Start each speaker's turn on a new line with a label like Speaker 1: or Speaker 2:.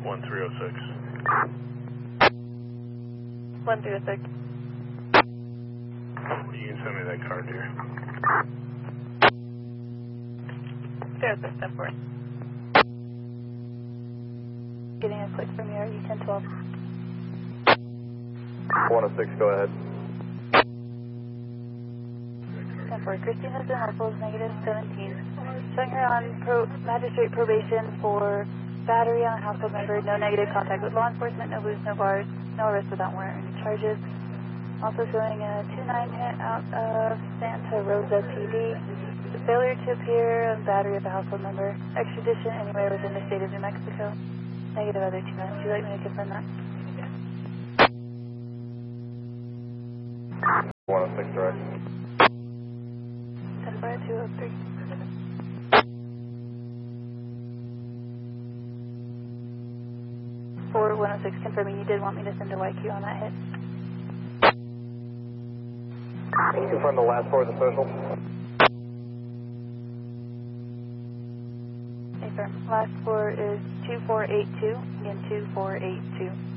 Speaker 1: 1306.
Speaker 2: 1306.
Speaker 1: You can send me that card here.
Speaker 2: 06, step forward. Getting a click from your U1012.
Speaker 3: 106, go ahead.
Speaker 2: 10-4, Christine has been multiple negative 17. Showing her on magistrate probation for battery on a household member, no negative contact with law enforcement, no booze, no bars, no arrest without warrant or any charges. Also showing a 2-9 hit out of Santa Rosa PD. The failure to appear on battery of a household member. Extradition anywhere within the state of New Mexico. Negative other 2 minutes. Would you like me to confirm that?
Speaker 3: 106, direct.
Speaker 2: 10-4, 203. For 106, confirming you did want me to send a YQ on that hit.
Speaker 3: Can you confirm the last four of the social?
Speaker 2: Confirm. Last four is 2482. Again, 2482.